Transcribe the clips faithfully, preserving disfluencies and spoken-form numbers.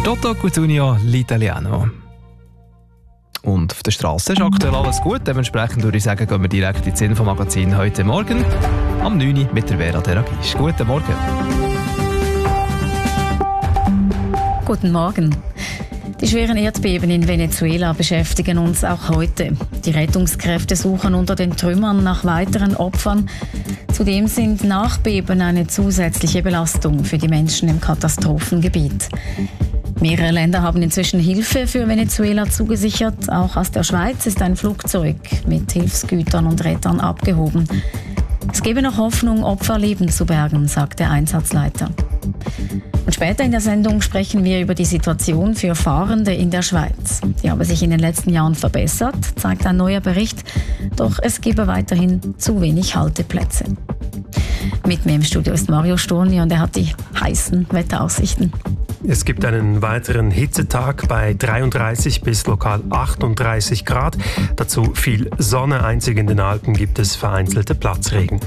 Toto Cutugno l'Italiano. Und auf der Straße ist aktuell alles gut. Dementsprechend würde ich sagen, gehen wir direkt ins Infomagazin heute Morgen am neun Uhr mit der Vera Deragisch. Guten Morgen. Guten Morgen. Die schweren Erdbeben in Venezuela beschäftigen uns auch heute. Die Rettungskräfte suchen unter den Trümmern nach weiteren Opfern. Zudem sind Nachbeben eine zusätzliche Belastung für die Menschen im Katastrophengebiet. Mehrere Länder haben inzwischen Hilfe für Venezuela zugesichert. Auch aus der Schweiz ist ein Flugzeug mit Hilfsgütern und Rettern abgehoben. Es gebe noch Hoffnung, Opferleben zu bergen, sagt der Einsatzleiter. Und später in der Sendung sprechen wir über die Situation für Fahrende in der Schweiz. Die habe sich in den letzten Jahren verbessert, zeigt ein neuer Bericht. Doch es gebe weiterhin zu wenig Halteplätze. Mit mir im Studio ist Mario Storni und er hat die heißen Wetteraussichten. Es gibt einen weiteren Hitzetag bei dreiunddreißig bis lokal achtunddreißig Grad. Dazu viel Sonne. Einzig in den Alpen gibt es vereinzelte Platzregen.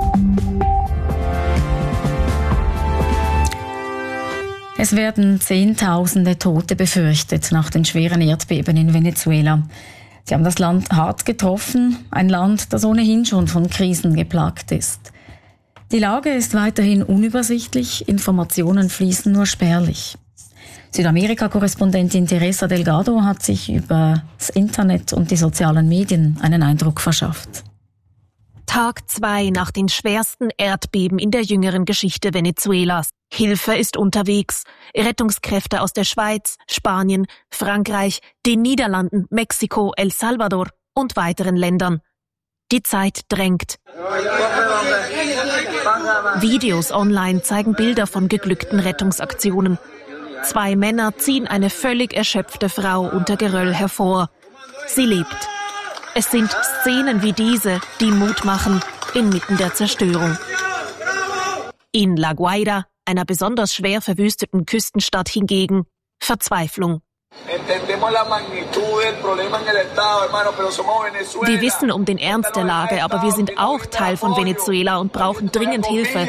Es werden Zehntausende Tote befürchtet nach den schweren Erdbeben in Venezuela. Sie haben das Land hart getroffen, ein Land, das ohnehin schon von Krisen geplagt ist. Die Lage ist weiterhin unübersichtlich, Informationen fließen nur spärlich. Südamerika-Korrespondentin Teresa Delgado hat sich über das Internet und die sozialen Medien einen Eindruck verschafft. Tag zwei nach den schwersten Erdbeben in der jüngeren Geschichte Venezuelas. Hilfe ist unterwegs. Rettungskräfte aus der Schweiz, Spanien, Frankreich, den Niederlanden, Mexiko, El Salvador und weiteren Ländern. Die Zeit drängt. Videos online zeigen Bilder von geglückten Rettungsaktionen. Zwei Männer ziehen eine völlig erschöpfte Frau unter Geröll hervor. Sie lebt. Es sind Szenen wie diese, die Mut machen, inmitten der Zerstörung. In La Guaira, einer besonders schwer verwüsteten Küstenstadt hingegen, Verzweiflung. Wir wissen um den Ernst der Lage, aber wir sind auch Teil von Venezuela und brauchen dringend Hilfe.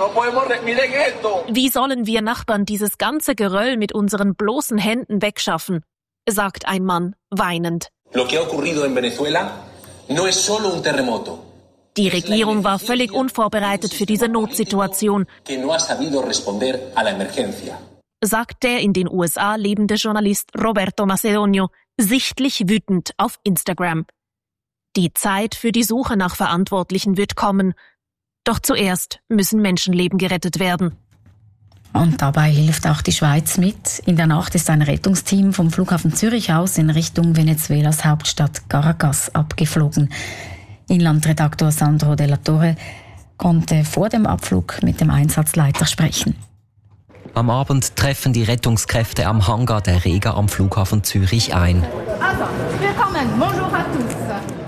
Wie sollen wir Nachbarn dieses ganze Geröll mit unseren bloßen Händen wegschaffen? Sagt ein Mann, weinend. Die Regierung war völlig unvorbereitet für diese Notsituation, sagt der in den U S A lebende Journalist Roberto Macedonio, sichtlich wütend auf Instagram. Die Zeit für die Suche nach Verantwortlichen wird kommen. Doch zuerst müssen Menschenleben gerettet werden. Und dabei hilft auch die Schweiz mit. In der Nacht ist ein Rettungsteam vom Flughafen Zürich aus in Richtung Venezuelas Hauptstadt Caracas abgeflogen. Inlandredaktor Sandro de la Torre konnte vor dem Abflug mit dem Einsatzleiter sprechen. Am Abend treffen die Rettungskräfte am Hangar der Rega am Flughafen Zürich ein. Also, willkommen, bonjour à tous.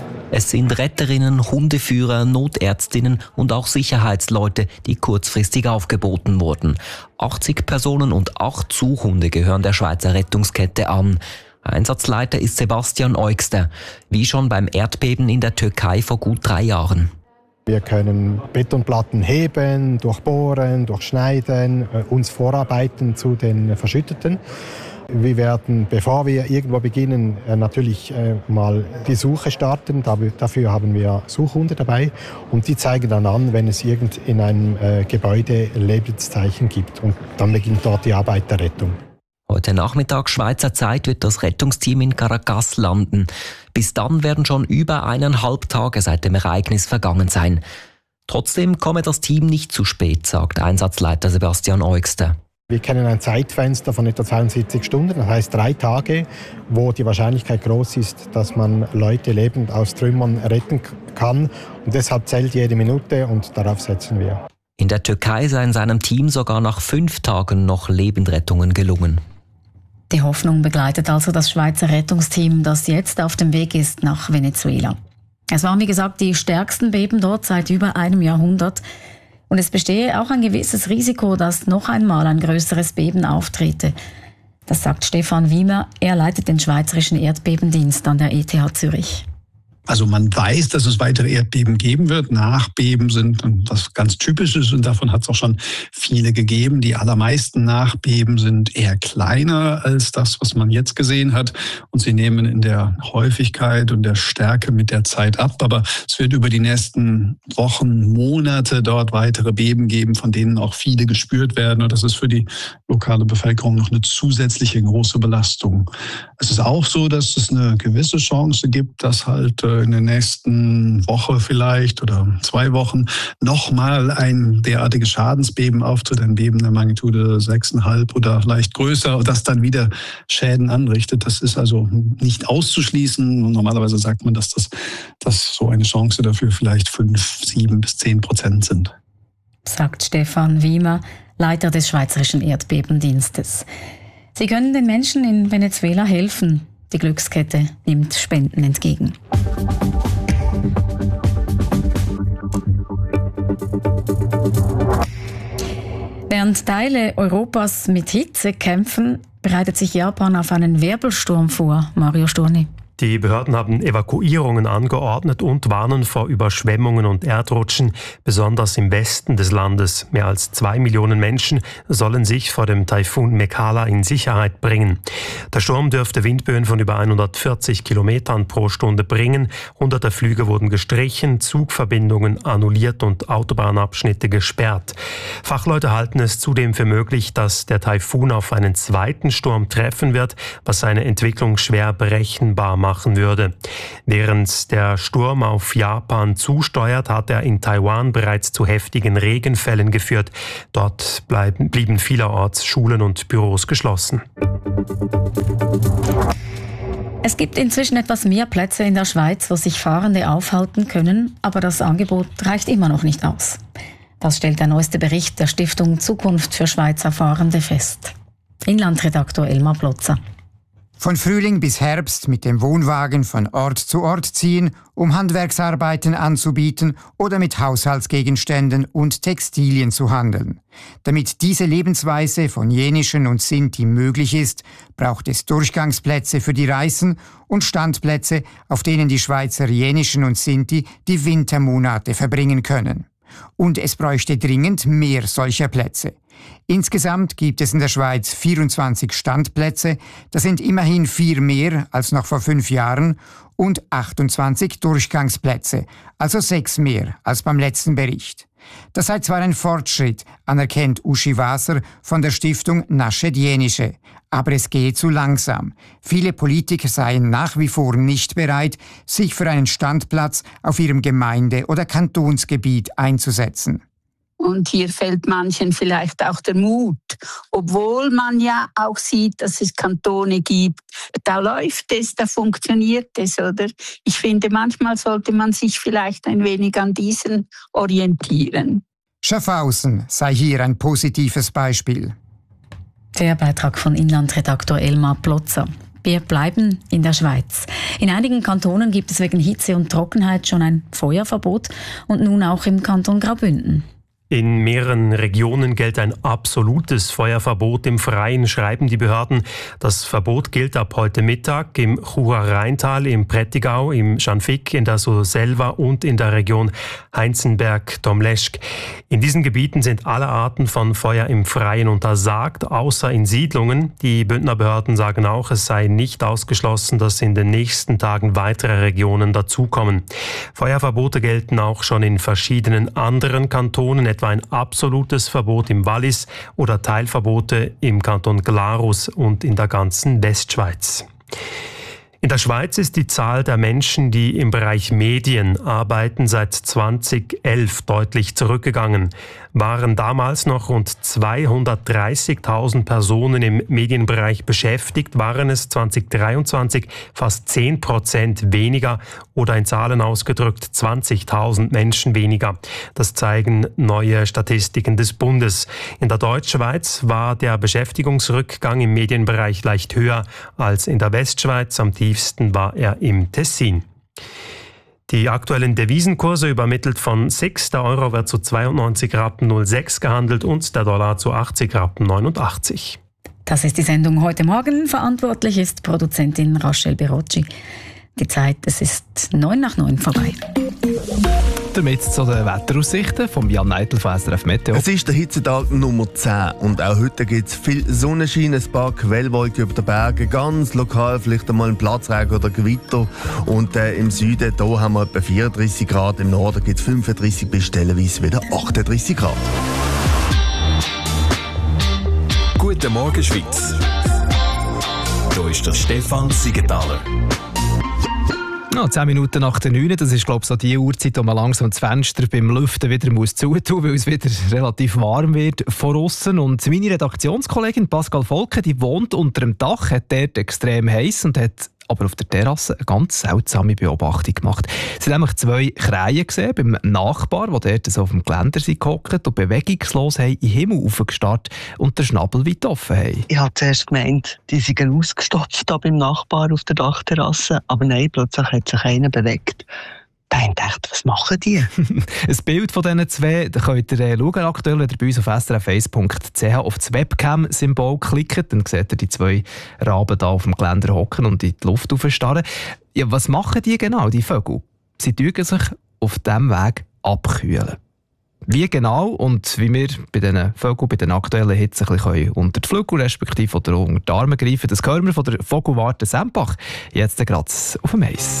Es sind Retterinnen, Hundeführer, Notärztinnen und auch Sicherheitsleute, die kurzfristig aufgeboten wurden. achtzig Personen und acht Suchhunde gehören der Schweizer Rettungskette an. Einsatzleiter ist Sebastian Eugster, wie schon beim Erdbeben in der Türkei vor gut drei Jahren. Wir können Betonplatten heben, durchbohren, durchschneiden, uns vorarbeiten zu den Verschütteten. Wir werden, bevor wir irgendwo beginnen, natürlich mal die Suche starten. Dafür haben wir Suchhunde dabei und die zeigen dann an, wenn es irgend in einem Gebäude Lebenszeichen gibt. Und dann beginnt dort die Arbeit der Rettung. Heute Nachmittag Schweizer Zeit wird das Rettungsteam in Caracas landen. Bis dann werden schon über eineinhalb Tage seit dem Ereignis vergangen sein. Trotzdem komme das Team nicht zu spät, sagt Einsatzleiter Sebastian Eugster. Wir kennen ein Zeitfenster von etwa zweiundsiebzig Stunden, das heißt drei Tage, wo die Wahrscheinlichkeit groß ist, dass man Leute lebend aus Trümmern retten kann. Und deshalb zählt jede Minute und darauf setzen wir. In der Türkei seien seinem Team sogar nach fünf Tagen noch Lebendrettungen gelungen. Die Hoffnung begleitet also das Schweizer Rettungsteam, das jetzt auf dem Weg ist nach Venezuela. Es waren, wie gesagt, die stärksten Beben dort seit über einem Jahrhundert. Und es bestehe auch ein gewisses Risiko, dass noch einmal ein größeres Beben auftrete. Das sagt Stefan Wiemer. Er leitet den Schweizerischen Erdbebendienst an der E T H Zürich. Also man weiß, dass es weitere Erdbeben geben wird. Nachbeben sind was ganz Typisches und davon hat es auch schon viele gegeben. Die allermeisten Nachbeben sind eher kleiner als das, was man jetzt gesehen hat. Und sie nehmen in der Häufigkeit und der Stärke mit der Zeit ab. Aber es wird über die nächsten Wochen, Monate dort weitere Beben geben, von denen auch viele gespürt werden. Und das ist für die lokale Bevölkerung noch eine zusätzliche große Belastung. Es ist auch so, dass es eine gewisse Chance gibt, dass halt in der nächsten Woche vielleicht oder zwei Wochen nochmal ein derartiges Schadensbeben auftritt, ein Beben der Magnitude sechs Komma fünf oder vielleicht größer, das dann wieder Schäden anrichtet. Das ist also nicht auszuschließen. Normalerweise sagt man, dass das dass so eine Chance dafür vielleicht fünf, sieben bis zehn Prozent sind. Sagt Stefan Wiemer, Leiter des Schweizerischen Erdbebendienstes. Sie können den Menschen in Venezuela helfen. Die Glückskette nimmt Spenden entgegen. Während Teile Europas mit Hitze kämpfen, bereitet sich Japan auf einen Wirbelsturm vor. Mario Storni. Die Behörden haben Evakuierungen angeordnet und warnen vor Überschwemmungen und Erdrutschen, besonders im Westen des Landes. Mehr als zwei Millionen Menschen sollen sich vor dem Taifun Mekala in Sicherheit bringen. Der Sturm dürfte Windböen von über hundertvierzig Kilometern pro Stunde bringen. Hunderte Flüge wurden gestrichen, Zugverbindungen annulliert und Autobahnabschnitte gesperrt. Fachleute halten es zudem für möglich, dass der Taifun auf einen zweiten Sturm treffen wird, was seine Entwicklung schwer berechenbar macht. machen würde. Während der Sturm auf Japan zusteuert, hat er in Taiwan bereits zu heftigen Regenfällen geführt. Dort bleiben, blieben vielerorts Schulen und Büros geschlossen. Es gibt inzwischen etwas mehr Plätze in der Schweiz, wo sich Fahrende aufhalten können, aber das Angebot reicht immer noch nicht aus. Das stellt der neueste Bericht der Stiftung Zukunft für Schweizer Fahrende fest. Inlandredaktor Elmar Plotzer. Von Frühling bis Herbst mit dem Wohnwagen von Ort zu Ort ziehen, um Handwerksarbeiten anzubieten oder mit Haushaltsgegenständen und Textilien zu handeln. Damit diese Lebensweise von Jenischen und Sinti möglich ist, braucht es Durchgangsplätze für die Reisen und Standplätze, auf denen die Schweizer Jenischen und Sinti die Wintermonate verbringen können. Und es bräuchte dringend mehr solcher Plätze. Insgesamt gibt es in der Schweiz vierundzwanzig Standplätze, das sind immerhin vier mehr als noch vor fünf Jahren, und achtundzwanzig Durchgangsplätze, also sechs mehr als beim letzten Bericht. Das sei zwar ein Fortschritt, anerkennt Uschi Waser von der Stiftung Naschet Jenische, aber es gehe zu langsam. Viele Politiker seien nach wie vor nicht bereit, sich für einen Standplatz auf ihrem Gemeinde- oder Kantonsgebiet einzusetzen. Und hier fehlt manchen vielleicht auch der Mut, obwohl man ja auch sieht, dass es Kantone gibt. Da läuft es, da funktioniert es, oder? Ich finde, manchmal sollte man sich vielleicht ein wenig an diesen orientieren. Schaffhausen sei hier ein positives Beispiel. Der Beitrag von Inlandredaktor Elmar Plotzer. Wir bleiben in der Schweiz. In einigen Kantonen gibt es wegen Hitze und Trockenheit schon ein Feuerverbot und nun auch im Kanton Graubünden. In mehreren Regionen gilt ein absolutes Feuerverbot im Freien, schreiben die Behörden. Das Verbot gilt ab heute Mittag im Churer Rheintal, im Prättigau, im Schanfigg, in der Surselva und in der Region Heinzenberg-Tomleschg. In diesen Gebieten sind alle Arten von Feuer im Freien untersagt, außer in Siedlungen. Die Bündner Behörden sagen auch, es sei nicht ausgeschlossen, dass in den nächsten Tagen weitere Regionen dazukommen. Feuerverbote gelten auch schon in verschiedenen anderen Kantonen, etwa ein absolutes Verbot im Wallis oder Teilverbote im Kanton Glarus und in der ganzen Westschweiz. In der Schweiz ist die Zahl der Menschen, die im Bereich Medien arbeiten, seit zweitausendelf deutlich zurückgegangen. Waren damals noch rund zweihundertdreißigtausend Personen im Medienbereich beschäftigt, waren es zweitausenddreiundzwanzig fast zehn Prozent weniger oder in Zahlen ausgedrückt zwanzigtausend Menschen weniger. Das zeigen neue Statistiken des Bundes. In der Deutschschweiz war der Beschäftigungsrückgang im Medienbereich leicht höher als in der Westschweiz. Am tiefsten war er im Tessin. Die aktuellen Devisenkurse übermittelt von S I X. Der Euro wird zu zweiundneunzig Rappen null sechs gehandelt und der Dollar zu achtzig Rappen neunundachtzig. Das ist die Sendung heute Morgen. Verantwortlich ist Produzentin Rachel Birocci. Die Zeit, es ist neun nach neun vorbei. Damit zu den Wetteraussichten von Jan Neitel von S R F Meteo. Es ist der Hitzetag Nummer zehn und auch heute gibt es viel Sonnenschein, ein paar Quellwolken über den Bergen, ganz lokal vielleicht einmal ein Platzregen oder Gewitter. Und äh, im Süden da haben wir etwa vierunddreissig Grad, im Norden gibt es fünfunddreissig bis stellenweise wieder achtunddreissig Grad. Guten Morgen, Schweiz. Hier ist der Stefan Siegenthaler. Ja, zehn Minuten nach der neun, das ist glaube ich so die Uhrzeit, wo man langsam das Fenster beim Lüften wieder muss zutun, weil es wieder relativ warm wird von aussen. Und meine Redaktionskollegin Pascal Volke, die wohnt unter dem Dach, hat dort extrem heiß und hat aber auf der Terrasse eine ganz seltsame Beobachtung gemacht. Sie haben nämlich zwei Krähen gesehen beim Nachbar, die dort so auf dem Geländer gehockt und bewegungslos haben in den Himmel aufgestarrt und den Schnabel weit offen haben. Ich habe zuerst gemeint, die seien ausgestopft da beim Nachbar auf der Dachterrasse, aber nein, plötzlich hat sich einer bewegt. Da habe ich gedacht, was machen die? Ein Bild von diesen zwei da könnt ihr äh, schauen, aktuell, wenn ihr bei uns auf s r f eins punkt c h auf das Webcam-Symbol klickt, dann seht ihr die zwei Raben da auf dem Geländer hocken und in die Luft aufstarren. Ja, was machen die genau, die Vögel? Sie tun sich auf diesem Weg abkühlen. Wie genau und wie wir bei diesen Vögeln, bei den aktuellen Hitze ein bisschen unter die Flügel respektive oder unter die Arme greifen, das hören wir von der Vogelwarte Sempach. Jetzt gerade auf dem Eis.